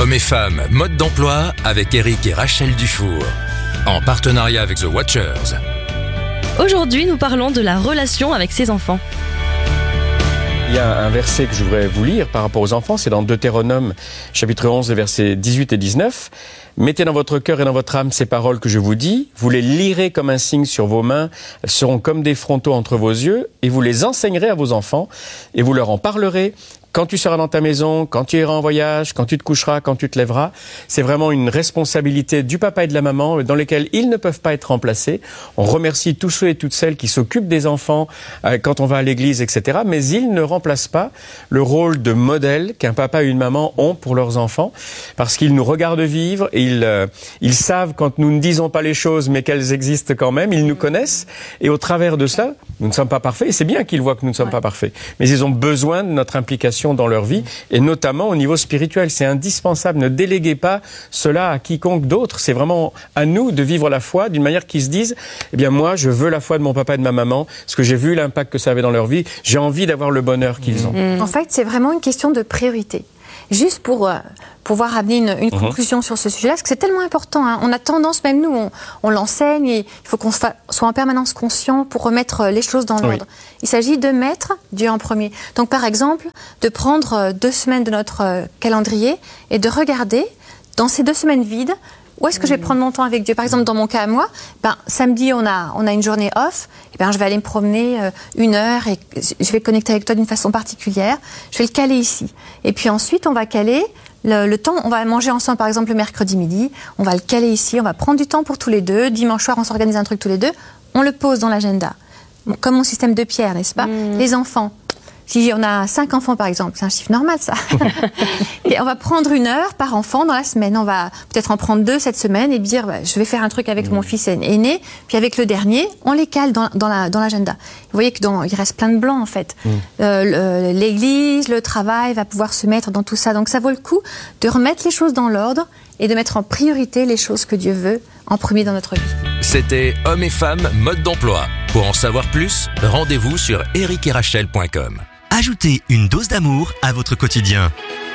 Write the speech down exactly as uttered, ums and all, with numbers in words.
Hommes et femmes, mode d'emploi avec Eric et Rachel Dufour. En partenariat avec The Watchers. Aujourd'hui, nous parlons de la relation avec ses enfants. Il y a un verset que je voudrais vous lire par rapport aux enfants, c'est dans Deutéronome, chapitre onze, versets dix-huit et dix-neuf. « Mettez dans votre cœur et dans votre âme ces paroles que je vous dis, vous les lirez comme un signe sur vos mains, elles seront comme des frontaux entre vos yeux, et vous les enseignerez à vos enfants, et vous leur en parlerez quand tu seras dans ta maison, quand tu iras en voyage, quand tu te coucheras, quand tu te lèveras. » C'est vraiment une responsabilité du papa et de la maman dans lesquelles ils ne peuvent pas être remplacés. On remercie tous ceux et toutes celles qui s'occupent des enfants euh, quand on va à l'église, et cetera. Mais ils ne remplacent pas le rôle de modèle qu'un papa et une maman ont pour leurs enfants, parce qu'ils nous regardent vivre et ils, euh, ils savent quand nous ne disons pas les choses, mais qu'elles existent quand même. Ils nous connaissent et au travers de cela, nous ne sommes pas parfaits. Et c'est bien qu'ils voient que nous ne sommes ouais. pas parfaits. Mais ils ont besoin de notre implication dans leur vie, et notamment au niveau spirituel. C'est indispensable. Ne déléguez pas cela à quiconque d'autre. C'est vraiment à nous de vivre la foi d'une manière qu'ils se disent, eh bien moi, je veux la foi de mon papa et de ma maman, parce que j'ai vu l'impact que ça avait dans leur vie. J'ai envie d'avoir le bonheur qu'ils ont. En fait, c'est vraiment une question de priorité. Juste pour euh, pouvoir amener une, une Mmh. conclusion sur ce sujet-là, parce que c'est tellement important. Hein. On a tendance, même nous, on, on l'enseigne, et il faut qu'on soit en permanence conscient pour remettre les choses dans l'ordre. Oui. Il s'agit de mettre Dieu en premier. Donc, par exemple, de prendre deux semaines de notre euh, calendrier et de regarder, dans ces deux semaines vides, où est-ce que je vais prendre mon temps avec Dieu? Par exemple, dans mon cas à moi, ben, samedi, on a, on a une journée off. Et ben, je vais aller me promener euh, une heure et je vais connecter avec toi d'une façon particulière. Je vais le caler ici. Et puis ensuite, on va caler le, le temps. On va manger ensemble, par exemple, le mercredi midi. On va le caler ici. On va prendre du temps pour tous les deux. Dimanche soir, on s'organise un truc tous les deux. On le pose dans l'agenda. Bon, comme mon système de pierre, n'est-ce pas? Mmh. Les enfants. Si on a cinq enfants, par exemple, c'est un chiffre normal, ça. Et on va prendre une heure par enfant dans la semaine. On va peut-être en prendre deux cette semaine et dire, bah, je vais faire un truc avec mmh. mon fils aîné, puis avec le dernier, on les cale dans, dans, la, dans l'agenda. Vous voyez que dans, il reste plein de blancs, en fait. Mmh. Euh, le, l'église, le travail va pouvoir se mettre dans tout ça. Donc ça vaut le coup de remettre les choses dans l'ordre et de mettre en priorité les choses que Dieu veut en premier dans notre vie. C'était Hommes et femmes, mode d'emploi. Pour en savoir plus, rendez-vous sur eric et rachel point com. Ajoutez une dose d'amour à votre quotidien.